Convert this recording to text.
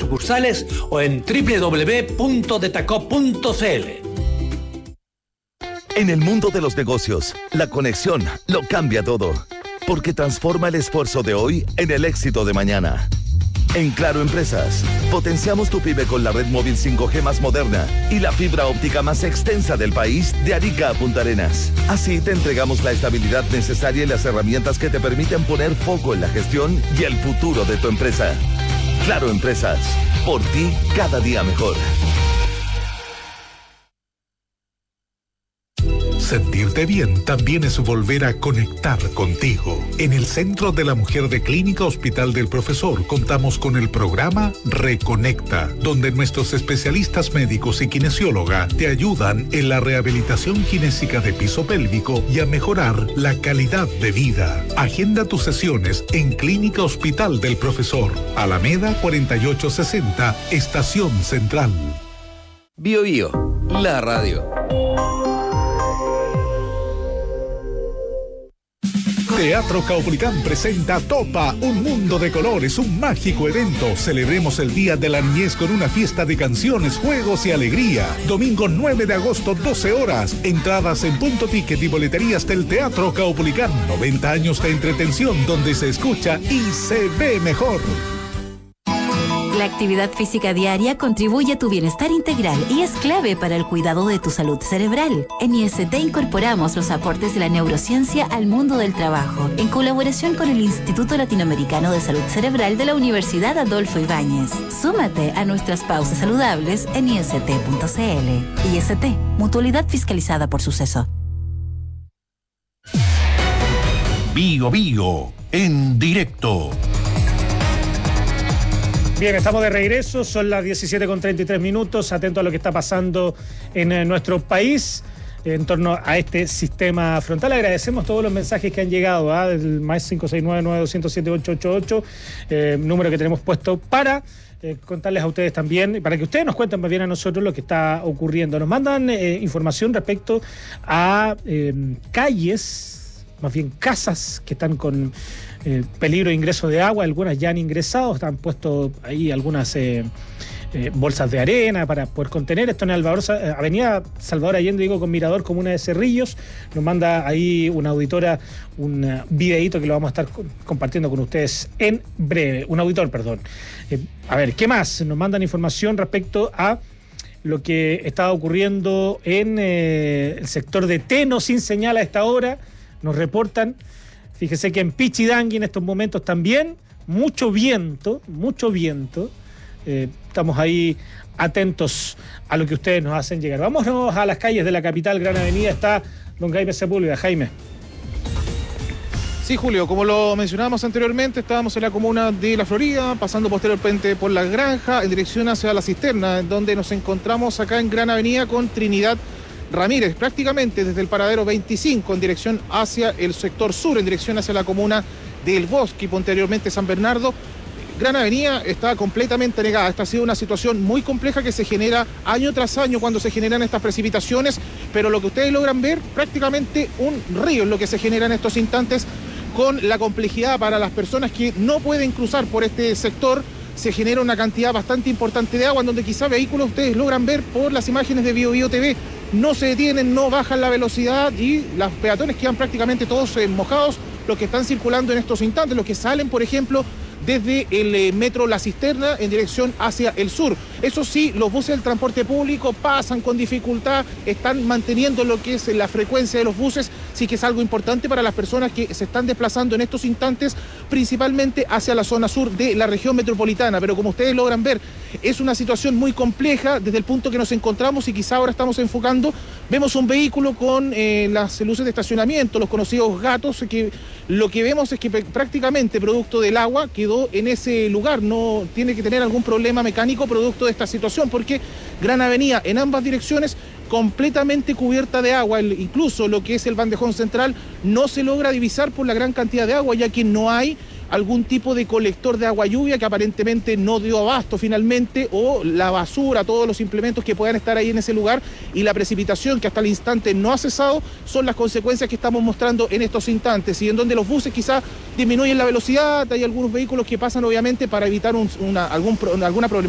sucursales o en www.detacop.cl. En el mundo de los negocios, la conexión lo cambia todo, porque transforma el esfuerzo de hoy en el éxito de mañana. En Claro Empresas, potenciamos tu pyme con la red móvil 5G más moderna y la fibra óptica más extensa del país de Arica a Punta Arenas. Así te entregamos la estabilidad necesaria y las herramientas que te permiten poner foco en la gestión y el futuro de tu empresa. Claro Empresas, por ti cada día mejor. Sentirte bien también es volver a conectar contigo. En el Centro de la Mujer de Clínica Hospital del Profesor contamos con el programa Reconecta, donde nuestros especialistas médicos y kinesióloga te ayudan en la rehabilitación kinésica de piso pélvico y a mejorar la calidad de vida. Agenda tus sesiones en Clínica Hospital del Profesor, Alameda 4860, Estación Central. Bio Bio, la radio. Teatro Caupolicán presenta Topa, un mundo de colores, un mágico evento. Celebremos el Día de la Niñez con una fiesta de canciones, juegos y alegría. Domingo 9 de agosto, 12 horas. Entradas en Punto Ticket y boleterías del Teatro Caupolicán. 90 años de entretención donde se escucha y se ve mejor. La actividad física diaria contribuye a tu bienestar integral y es clave para el cuidado de tu salud cerebral. En IST incorporamos los aportes de la neurociencia al mundo del trabajo, en colaboración con el Instituto Latinoamericano de Salud Cerebral de la Universidad Adolfo Ibáñez. Súmate a nuestras pausas saludables en ist.cl. IST, mutualidad fiscalizada por Suceso. Bio Bio, en directo. Bien, estamos de regreso, son las 17:33, atentos a lo que está pasando en nuestro país en torno a este sistema frontal. Agradecemos todos los mensajes que han llegado, del más 569-9207-888, número que tenemos puesto para contarles a ustedes también, para que ustedes nos cuenten más bien a nosotros lo que está ocurriendo. Nos mandan información respecto a calles, más bien casas que están con peligro de ingreso de agua. Algunas ya han ingresado, están puestos ahí algunas bolsas de arena para poder contener esto en Avenida Salvador Allende, con Mirador, comuna de Cerrillos. Nos manda ahí una auditora un videíto que lo vamos a estar compartiendo con ustedes en breve. Un auditor, perdón. A ver, ¿qué más? Nos mandan información respecto a lo que está ocurriendo en el sector de Teno, sin señal a esta hora. Nos reportan, fíjese que en Pichidangui en estos momentos también, mucho viento. Estamos ahí atentos a lo que ustedes nos hacen llegar. Vámonos a las calles de la capital, Gran Avenida. Está don Jaime Sepúlveda. Jaime. Sí, Julio, como lo mencionábamos anteriormente, estábamos en la comuna de La Florida, pasando posteriormente por La Granja, en dirección hacia La Cisterna, donde nos encontramos acá en Gran Avenida con Trinidad Ramírez, prácticamente desde el paradero 25 en dirección hacia el sector sur, en dirección hacia la comuna del Bosque y posteriormente San Bernardo. Gran Avenida está completamente negada. Esta ha sido una situación muy compleja que se genera año tras año cuando se generan estas precipitaciones, pero lo que ustedes logran ver, prácticamente un río es lo que se genera en estos instantes, con la complejidad para las personas que no pueden cruzar por este sector. Se genera una cantidad bastante importante de agua, en donde quizá vehículos ustedes logran ver por las imágenes de Bio Bio TV, no se detienen, no bajan la velocidad y los peatones quedan prácticamente todos mojados, los que están circulando en estos instantes, los que salen, por ejemplo, desde el metro La Cisterna en dirección hacia el sur. Eso sí, los buses del transporte público pasan con dificultad, están manteniendo lo que es la frecuencia de los buses, sí que es algo importante para las personas que se están desplazando en estos instantes, principalmente hacia la zona sur de la región metropolitana. Pero como ustedes logran ver, es una situación muy compleja desde el punto que nos encontramos y quizá ahora estamos enfocando. Vemos un vehículo con las luces de estacionamiento, los conocidos gatos, que lo que vemos es que prácticamente producto del agua quedó en ese lugar, no tiene que tener algún problema mecánico producto de esta situación, porque Gran Avenida en ambas direcciones completamente cubierta de agua, incluso lo que es el bandejón central no se logra divisar por la gran cantidad de agua, ya que no hay algún tipo de colector de agua lluvia que aparentemente no dio abasto finalmente, o la basura, todos los implementos que puedan estar ahí en ese lugar, y la precipitación que hasta el instante no ha cesado son las consecuencias que estamos mostrando en estos instantes, y en donde los buses quizás disminuyen la velocidad, hay algunos vehículos que pasan obviamente para evitar alguna problemática